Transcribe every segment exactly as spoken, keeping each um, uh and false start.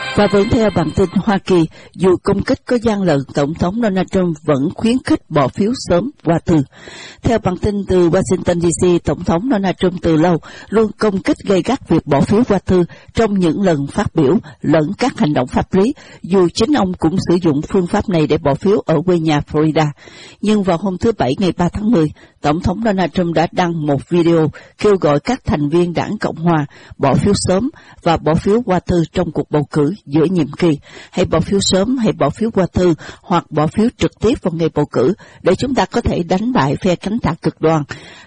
Và vẫn theo bản tin Hoa Kỳ, dù công kích có gian lận, Tổng thống Donald Trump vẫn khuyến khích bỏ phiếu sớm qua thư. Theo bản tin từ Washington đê xê, Tổng thống Donald Trump từ lâu luôn công kích gay gắt việc bỏ phiếu qua thư trong những lần phát biểu lẫn các hành động pháp lý, dù chính ông cũng sử dụng phương pháp này để bỏ phiếu ở quê nhà Florida. Nhưng vào hôm thứ Bảy ngày ba tháng mười, Tổng thống Donald Trump đã đăng một video kêu gọi các thành viên đảng Cộng Hòa bỏ phiếu sớm và bỏ phiếu qua thư trong cuộc bầu cử giữa nhiệm kỳ. Hãy bỏ phiếu sớm, hãy bỏ phiếu qua thư hoặc bỏ phiếu trực tiếp vào ngày bầu cử để chúng ta có thể đánh bại phe cánh tả cực đoan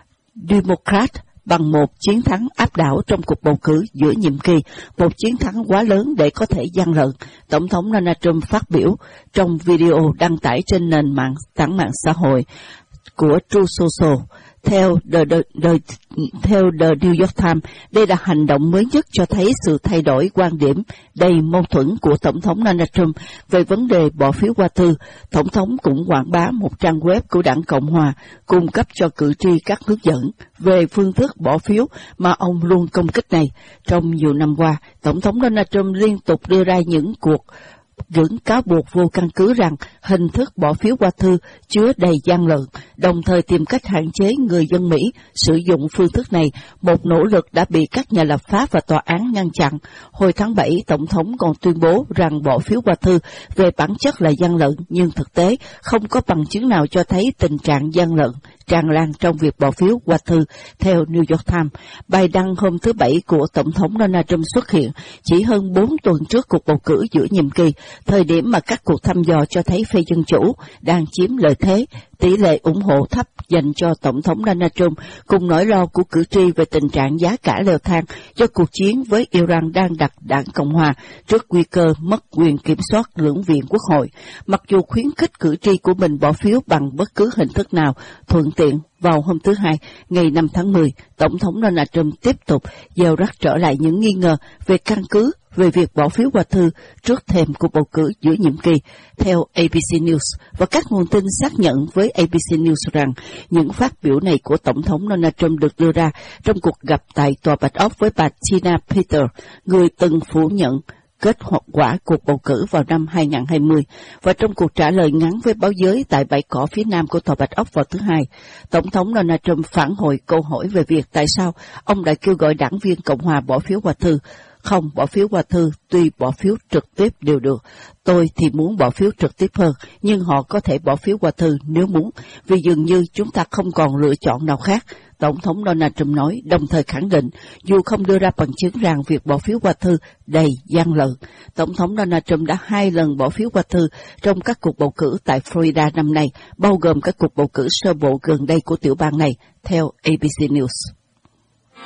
Democrat bằng một chiến thắng áp đảo trong cuộc bầu cử giữa nhiệm kỳ, một chiến thắng quá lớn để có thể gian lận. Tổng thống Donald Trump phát biểu trong video đăng tải trên nền mạng tảng mạng xã hội của Truth Social. Theo The, The, The, theo The New York Times, đây là hành động mới nhất cho thấy sự thay đổi quan điểm đầy mâu thuẫn của Tổng thống Donald Trump về vấn đề bỏ phiếu qua thư. Tổng thống cũng quảng bá một trang web của đảng Cộng Hòa cung cấp cho cử tri các hướng dẫn về phương thức bỏ phiếu mà ông luôn công kích này. Trong nhiều năm qua, Tổng thống Donald Trump liên tục đưa ra những cuộc những cáo buộc vô căn cứ rằng hình thức bỏ phiếu qua thư chứa đầy gian lận, đồng thời tìm cách hạn chế người dân Mỹ sử dụng phương thức này, một nỗ lực đã bị các nhà lập pháp và tòa án ngăn chặn. Hồi tháng bảy, Tổng thống còn tuyên bố rằng bỏ phiếu qua thư về bản chất là gian lận, nhưng thực tế không có bằng chứng nào cho thấy tình trạng gian lận tràn lan trong việc bỏ phiếu qua thư. Theo New York Times, bài đăng hôm thứ Bảy của Tổng thống Donald Trump xuất hiện chỉ hơn bốn tuần trước cuộc bầu cử giữa nhiệm kỳ, thời điểm mà các cuộc thăm dò cho thấy phe Dân Chủ đang chiếm lợi thế. Tỷ lệ ủng hộ thấp dành cho Tổng thống Donald Trump cùng nỗi lo của cử tri về tình trạng giá cả leo thang do cuộc chiến với Iran đang đặt đảng Cộng Hòa trước nguy cơ mất quyền kiểm soát lưỡng viện quốc hội. Mặc dù khuyến khích cử tri của mình bỏ phiếu bằng bất cứ hình thức nào thuận tiện, vào hôm thứ Hai, ngày năm tháng mười, Tổng thống Donald Trump tiếp tục gieo rắc trở lại những nghi ngờ về căn cứ về việc bỏ phiếu qua thư trước thềm cuộc bầu cử giữa nhiệm kỳ. Theo a bê xê News và các nguồn tin xác nhận với a bê xê News rằng những phát biểu này của Tổng thống Donald Trump được đưa ra trong cuộc gặp tại Tòa Bạch Ốc với bà Tina Peters, người từng phủ nhận kết quả cuộc bầu cử vào năm hai nghìn không trăm hai mươi, và trong cuộc trả lời ngắn với báo giới tại bãi cỏ phía nam của Tòa Bạch Ốc vào thứ Hai, Tổng thống Donald Trump phản hồi câu hỏi về việc tại sao ông đã kêu gọi đảng viên Cộng Hòa bỏ phiếu qua thư. Không bỏ phiếu qua thư, tuy bỏ phiếu trực tiếp đều được. Tôi thì muốn bỏ phiếu trực tiếp hơn, nhưng họ có thể bỏ phiếu qua thư nếu muốn, vì dường như chúng ta không còn lựa chọn nào khác. Tổng thống Donald Trump nói, đồng thời khẳng định, dù không đưa ra bằng chứng rằng việc bỏ phiếu qua thư đầy gian lận. Tổng thống Donald Trump đã hai lần bỏ phiếu qua thư trong các cuộc bầu cử tại Florida năm nay, bao gồm các cuộc bầu cử sơ bộ gần đây của tiểu bang này, theo a bê xê News.